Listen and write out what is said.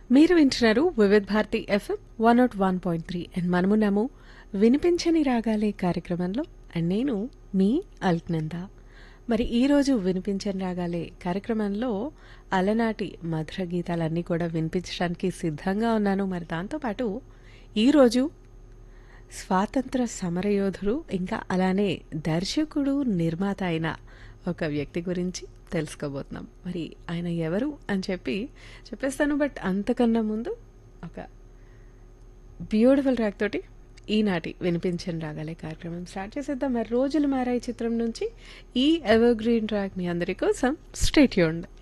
మీరు వింటున్నారు Vividh Bharati FM 101.3 and మనమున్నాము వినిపించని రాగాలే కార్యక్రమంలో అండ్ నేను మీ అల్క్నంద. మరి ఈరోజు వినిపించని రాగాలే కార్యక్రమంలో అలనాటి మధుర గీతాలన్నీ కూడా వినిపించడానికి సిద్ధంగా ఉన్నాను. మరి దాంతోపాటు ఈరోజు స్వాతంత్ర సమరయోధుడు ఇంకా అలానే దర్శకుడు నిర్మాత అయిన ఒక వ్యక్తి గురించి తెలుసుకోబోతున్నాం. మరి ఆయన ఎవరు అని చెప్పేస్తాను. బట్ అంతకన్నా ముందు ఒక బ్యూటిఫుల్ ట్రాక్ తోటి ఈనాటి వినిపించని రాగాలే కార్యక్రమం స్టార్ట్ చేసేద్దాం. మరి రోజులు మారాయి చిత్రం నుంచి ఈ ఎవర్ గ్రీన్ ట్రాక్ మీ అందరి కోసం స్టే ట్యూన్డ్.